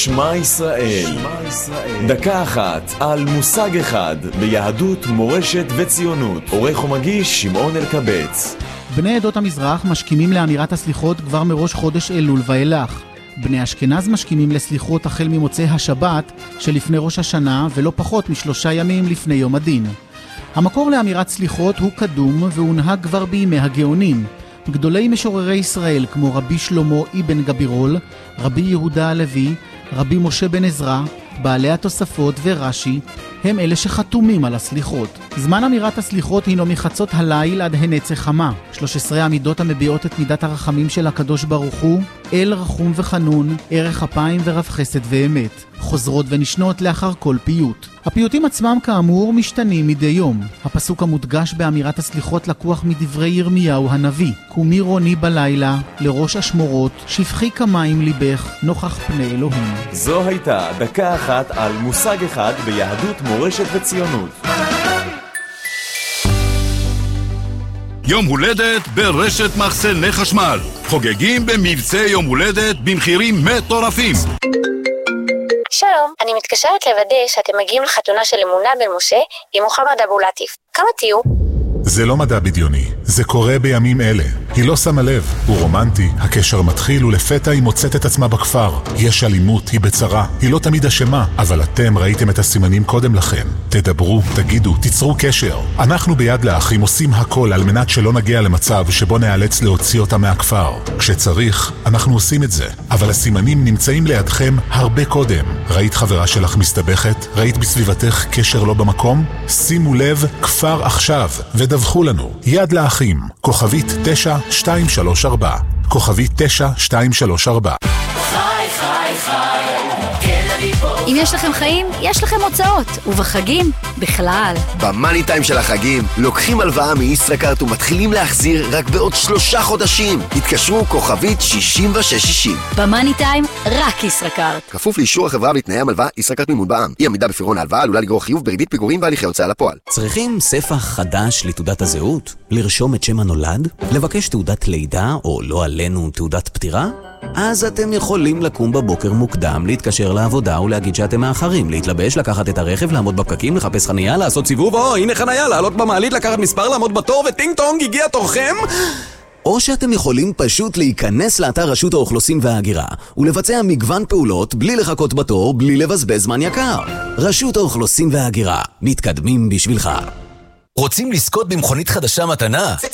שמע ישראל. דקה אחת על מושג אחד ביהדות, מורשת וציונות. עורך ומגיש שמעון אלקבץ. בני עדות המזרח משכימים לאמירת הסליחות כבר מראש חודש אלול ואילך. בני אשכנז משכימים לסליחות החל ממוצאי השבת שלפני ראש השנה ולא פחות מ3 ימים לפני יום הדין. המקור לאמירת סליחות הוא קדום והונהג כבר בימי הגאונים. גדולי משוררי ישראל כמו רבי שלמה אבן גבירול, רבי יהודה הלוי, רבי משה בן עזרא, בעלי התוספות ורש"י, הם אלה שחתומים על הסליחות. זמן אמירת הסליחות הינו מחצות הליל עד הנץ חמה. 13 עמידות המביעות את מידת הרחמים של הקדוש ברוך הוא, אל רחום וחנון, ערך אפיים ורב חסד ואמת, חוזרות ונשנות לאחר כל פיוט. הפיוטים עצמם כאמור משתנים מדי יום. הפסוק המודגש באמירת הסליחות לקוח מדברי ירמיהו הנביא: קומי רוני בלילה, לראש השמורות, שפכי כמים ליבך, נוכח פני אלוהים. זו הייתה דקה אחת על מושג אחד ביהדות, מורשת וציונות. יום הולדת ברשת מחסני חשמל. חוגגים במבצע יום הולדת במחירים מטורפים. שלום, אני מתקשרת לוודא שאתם מגיעים לחתונה של אמונה בן משה עם מוחמד אבו לטיף. כמה תהיו? זה לא מדע בדיוני, זה קורה בימים אלה. היא לא שמה לב, הוא רומנטי, הקשר מתחיל ולפתע היא מוצאת את עצמה בכפר. יש אלימות, היא בצרה, היא לא תמיד אשמה, אבל אתם ראיתם את הסימנים קודם לכן. תדברו, תגידו, תיצרו קשר. אנחנו ביד לאחים עושים הכל על מנת שלא נגיע למצב שבו נאלץ להוציא אותה מהכפר. כשצריך, אנחנו עושים את זה, אבל הסימנים נמצאים לידכם הרבה קודם. ראית חברה שלך מסתבכת? ראית בסביבתך קשר לא במקום? שימו לב, כפר עכשיו, ודווחו לנו. יד לאחים, כוכבית 9234, כוכבית 9234. חי חי חי, כן אני פה. אם יש לכם חיים, יש לכם הוצאות, ובחגים בכלל. במאני טיים של החגים לוקחים הלוואה מישראכרט ומתחילים להחזיר רק בעוד 3 חודשים. התקשרו כוכבית 6660. במאני טיים רק ישראכרט. כפוף לאישור החברה ותנאי המלווה. ישראכרט מימון בע"מ. אי עמידה בפירעון ההלוואה עלולה לגרור חיוב בריבית פיגורים והליכי הוצאה לפועל. צריכים ספח חדש לתעודת הזהות? לרשום את שם הנולד? לבקש תעודת לידה או לא עלינו תעודת פטירה? אז אתם יכולים לקום בבוקר מוקדם, להתקשר לעבודה ולהגיד שאתם מאחרים, להתלבש, לקחת את הרכב, לעמוד בפקקים, לחפש חנייה, לעשות סיבוב, הנה חנייה, לעלות במעלית, לקחת מספר, לעמוד בתור, וטינג טונג, הגיע תורכם. או שאתם יכולים פשוט להיכנס לאתר רשות האוכלוסין וההגירה ולבצע מגוון פעולות בלי לחכות בתור, בלי לבזבז זמן יקר. רשות האוכלוסין וההגירה, מתקדמים בשבילך. רוצים לזכות במכונית חדשה מתנה?